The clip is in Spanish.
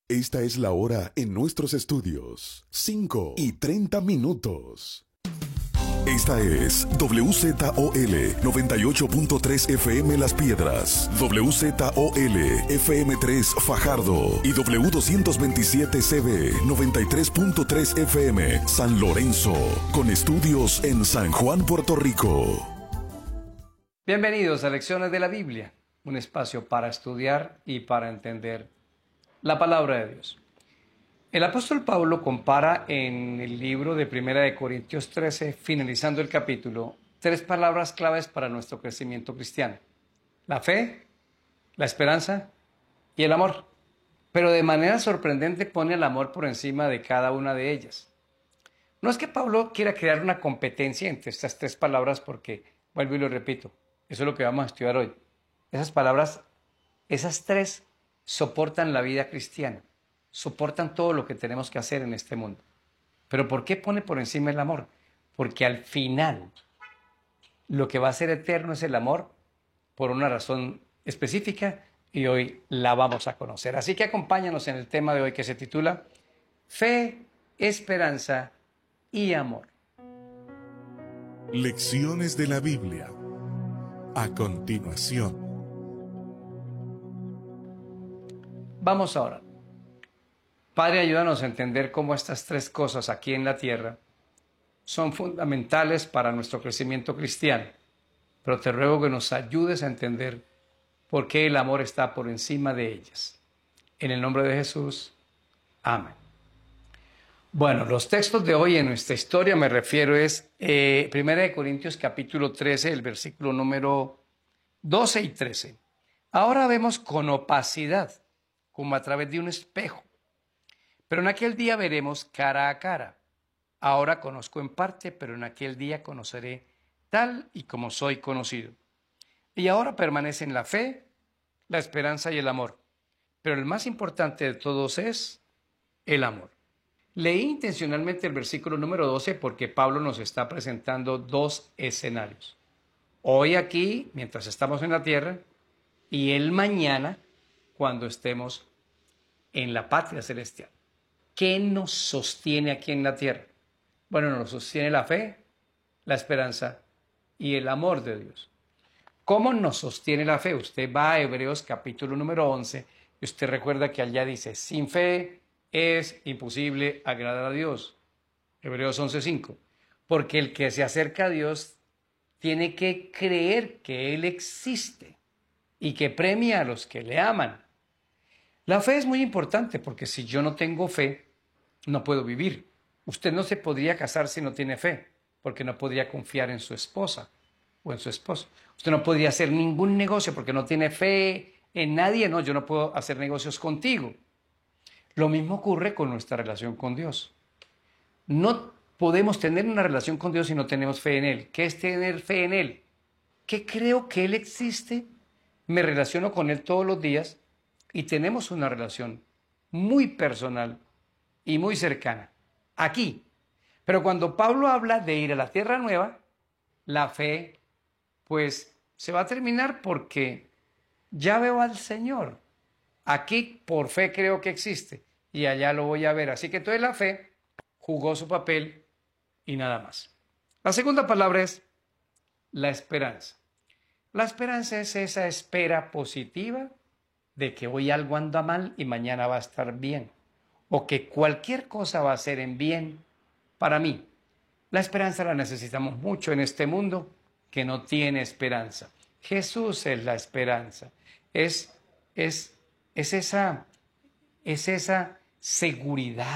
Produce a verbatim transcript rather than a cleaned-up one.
Esta es la hora en nuestros estudios. cinco y treinta minutos. Esta es W Z O L noventa y ocho punto tres F M Las Piedras, W Z O L F M tres Fajardo y W doscientos veintisiete C B noventa y tres punto tres F M San Lorenzo, con estudios en San Juan, Puerto Rico. Bienvenidos a Lecciones de la Biblia, un espacio para estudiar y para entender la palabra de Dios. El apóstol Pablo compara en el libro de Primera de Corintios trece, finalizando el capítulo, tres palabras claves para nuestro crecimiento cristiano: la fe, la esperanza y el amor. Pero de manera sorprendente pone el amor por encima de cada una de ellas. No es que Pablo quiera crear una competencia entre estas tres palabras, porque, vuelvo y lo repito, eso es lo que vamos a estudiar hoy. Esas palabras, esas tres, soportan la vida cristiana. Soportan todo lo que tenemos que hacer en este mundo. ¿Pero por qué pone por encima el amor? Porque al final lo que va a ser eterno es el amor, por una razón específica, y hoy la vamos a conocer. Así que acompáñanos en el tema de hoy, que se titula Fe, Esperanza y Amor. Lecciones de la Biblia. A continuación. Vamos ahora. Padre, ayúdanos a entender cómo estas tres cosas aquí en la tierra son fundamentales para nuestro crecimiento cristiano, pero te ruego que nos ayudes a entender por qué el amor está por encima de ellas. En el nombre de Jesús, amén. Bueno, los textos de hoy en nuestra historia, me refiero, es eh, Primera de Corintios capítulo trece, el versículo número doce y trece. Ahora vemos con opacidad, como a través de un espejo. Pero en aquel día veremos cara a cara. Ahora conozco en parte, pero en aquel día conoceré tal y como soy conocido. Y ahora permanecen la fe, la esperanza y el amor. Pero el más importante de todos es el amor. Leí intencionalmente el versículo número doce porque Pablo nos está presentando dos escenarios. Hoy aquí, mientras estamos en la tierra, y el mañana, cuando estemos en la patria celestial. ¿Qué nos sostiene aquí en la tierra? Bueno, nos sostiene la fe, la esperanza y el amor de Dios. ¿Cómo nos sostiene la fe? Usted va a Hebreos capítulo número once y usted recuerda que allá dice: sin fe es imposible agradar a Dios. Hebreos once cinco. Porque el que se acerca a Dios tiene que creer que Él existe y que premia a los que le aman. La fe es muy importante, porque si yo no tengo fe, no puedo vivir. Usted no se podría casar si no tiene fe, porque no podría confiar en su esposa o en su esposo. Usted no podría hacer ningún negocio porque no tiene fe en nadie. No, yo no puedo hacer negocios contigo. Lo mismo ocurre con nuestra relación con Dios. No podemos tener una relación con Dios si no tenemos fe en Él. ¿Qué es tener fe en Él? ¿Qué creo que Él existe? Me relaciono con Él todos los días y tenemos una relación muy personal y muy cercana, aquí. Pero cuando Pablo habla de ir a la tierra nueva, la fe, pues, se va a terminar, porque ya veo al Señor. Aquí por fe creo que existe y allá lo voy a ver. Así que entonces la fe jugó su papel y nada más. La segunda palabra es la esperanza. La esperanza es esa espera positiva de que hoy algo anda mal y mañana va a estar bien, o que cualquier cosa va a ser en bien para mí. La esperanza la necesitamos mucho en este mundo que no tiene esperanza. Jesús es la esperanza. Es, es, es, esa, es esa seguridad